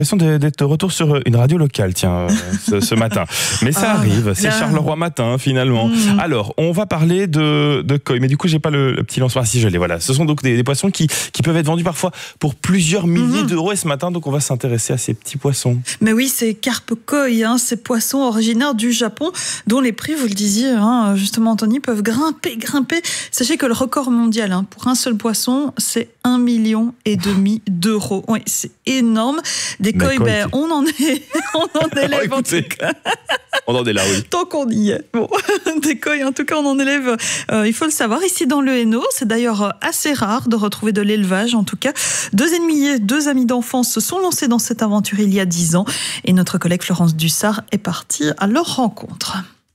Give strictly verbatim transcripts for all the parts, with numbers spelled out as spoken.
l'impression d'être de retour sur une radio locale, tiens, ce, ce matin. Mais ça ah, arrive, c'est là... Charleroi Matin, finalement. Mmh. Alors, on va parler de, de koi, mais du coup, j'ai pas le, le petit lancement. Ah, si, je l'ai, voilà. Ce sont donc des, des poissons qui, qui peuvent être vendus parfois pour plusieurs milliers mmh. d'euros. Et ce matin, donc, on va s'intéresser à ces petits poissons. Mais oui, c'est carpe koi, hein, ces poissons originaires du Japon, dont les prix, vous le disiez, hein, justement, Anthony, peuvent grimper, grimper. Sachez que le record mondial, hein, pour un seul poisson, c'est un million et demi d'euros. Oui, c'est énorme. Des koi, ben, on en est, on en élève oh, écoutez, en tout cas. On en est là, oui. Tant qu'on y est. Bon, des koi, en tout cas, on en élève. Euh, il faut le savoir. Ici, dans le Hainaut, c'est d'ailleurs assez rare de retrouver de l'élevage. En tout cas, deux ennemis, deux amis d'enfance se sont lancés dans cette aventure il y a dix ans. Et notre collègue Florence Dussard est partie à leur rencontre.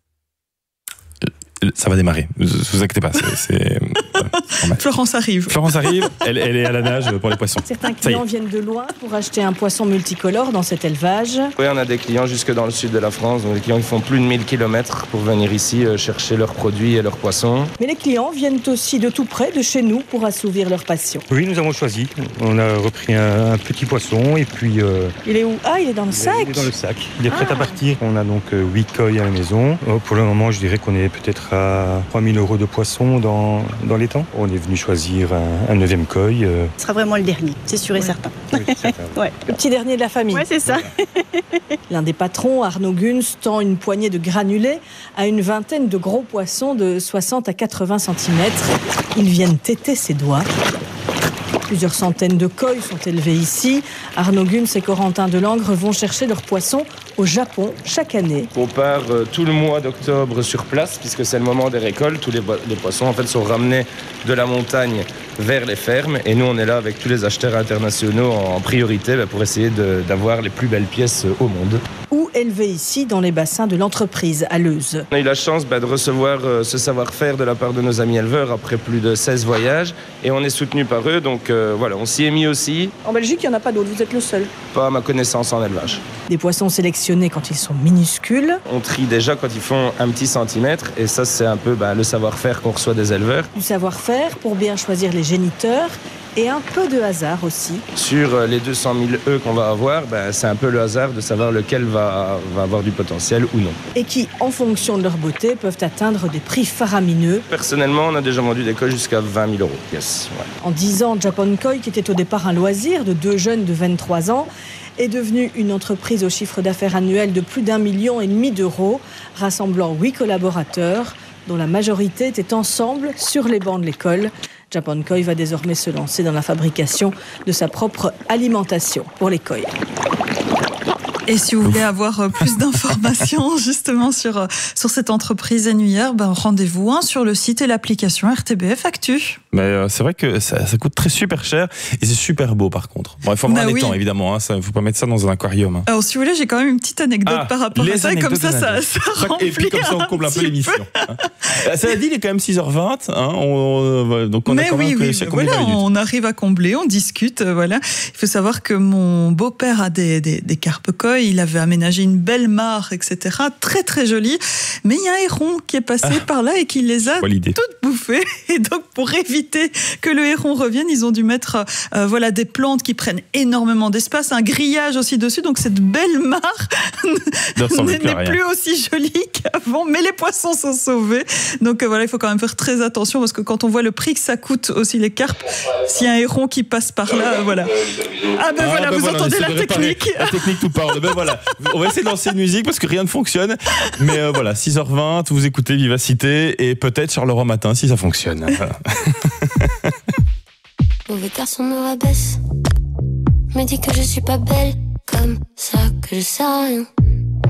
Ça va démarrer, ne vous inquiétez pas. C'est, c'est... Florence arrive. Florence arrive, elle, elle est à la nage pour les poissons. Certains clients viennent de loin pour acheter un poisson multicolore dans cet élevage. Oui, on a des clients jusque dans le sud de la France, donc des clients qui font plus de mille kilomètres pour venir ici chercher leurs produits et leurs poissons. Mais les clients viennent aussi de tout près de chez nous pour assouvir leur passion. Oui, nous avons choisi. On a repris un, un petit poisson et puis... Euh, il est où? Ah, il est dans le il sac. est, il est dans le sac. Il est prêt ah. à partir. On a donc huit koi à la maison. Pour le moment, je dirais qu'on est peut-être à trois mille euros de poisson dans, dans les temps. On est venu choisir un, un neuvième koi. Euh... Ce sera vraiment le dernier, c'est sûr et ouais. certain. Oui, certain. ouais. Le petit dernier de la famille. Ouais, c'est ça. Voilà. L'un des patrons, Arnaud Gunz, tend une poignée de granulés à une vingtaine de gros poissons de soixante à quatre-vingts centimètres. Ils viennent téter ses doigts. Plusieurs centaines de koi sont élevés ici. Arnaud Gunz et Corentin Delangre vont chercher leurs poissons au Japon chaque année. On part euh, tout le mois d'octobre sur place, puisque c'est le moment des récoltes. Tous les, les poissons en fait, sont ramenés de la montagne vers les fermes. Et nous, on est là avec tous les acheteurs internationaux en priorité bah, pour essayer de, d'avoir les plus belles pièces au monde. Ou élevés ici dans les bassins de l'entreprise à Leuze. On a eu la chance bah, de recevoir euh, ce savoir-faire de la part de nos amis éleveurs après plus de seize voyages. Et on est soutenu par eux, donc euh, voilà, on s'y est mis aussi. En Belgique, il n'y en a pas d'autres, vous êtes le seul? Pas à ma connaissance en élevage. Des poissons sélectionnés quand ils sont minuscules. On trie déjà quand ils font un petit centimètre et ça c'est un peu bah, le savoir-faire qu'on reçoit des éleveurs. Du savoir-faire pour bien choisir les géniteurs et un peu de hasard aussi. Sur les deux cent mille œufs qu'on va avoir, bah, c'est un peu le hasard de savoir lequel va, va avoir du potentiel ou non. Et qui, en fonction de leur beauté, peuvent atteindre des prix faramineux. Personnellement, on a déjà vendu des koi jusqu'à vingt mille euros. Yes, ouais. En dix ans, Japan Koi, qui était au départ un loisir de deux jeunes de vingt-trois ans, est devenue une entreprise au chiffre d'affaires annuel de plus d'un million et demi d'euros, rassemblant huit collaborateurs, dont la majorité était ensemble sur les bancs de l'école. Japan Koi va désormais se lancer dans la fabrication de sa propre alimentation pour les koi. Et si vous voulez avoir plus d'informations justement sur, sur cette entreprise annuaire, ben rendez-vous hein, sur le site et l'application R T B F Actu. Mais euh, c'est vrai que ça, ça coûte très super cher et c'est super beau par contre. Bon, il faut avoir bah un oui. étang évidemment, hein, il ne faut pas mettre ça dans un aquarium. Hein. Alors si vous voulez, j'ai quand même une petite anecdote ah, par rapport à ça et comme ça, ça, ça remplit et puis comme ça on comble un, un peu l'émission. Hein. Ça dit, il est quand même six heures vingt, hein, on, on, donc on Mais a quand oui, même oui, voilà, on arrive à combler, on discute, voilà. Il faut savoir que mon beau-père a des, des, des carpe koi, il avait aménagé une belle mare, et cetera. Très très jolie, mais il y a un héron qui est passé ah, par là et qui les a toutes bouffées. Et donc pour éviter que le héron revienne, ils ont dû mettre euh, voilà, des plantes qui prennent énormément d'espace, un grillage aussi dessus, donc cette belle mare n'est plus, plus aussi jolie qu'avant, mais les poissons sont sauvés. Donc euh, voilà, il faut quand même faire très attention parce que quand on voit le prix que ça coûte aussi les carpes, s'il y a un héron qui passe par là, euh, voilà. Ah ben ah, voilà, ben vous voilà, entendez la technique. La technique tout parle. Ben voilà, on va essayer de lancer une musique parce que rien ne fonctionne. Mais euh, voilà, six heures vingt, vous écoutez Vivacité et peut-être Charleroi Matin si ça fonctionne. Voilà. Mauvais garçon me rabaisse, me dit que je suis pas belle, comme ça que je sais rien.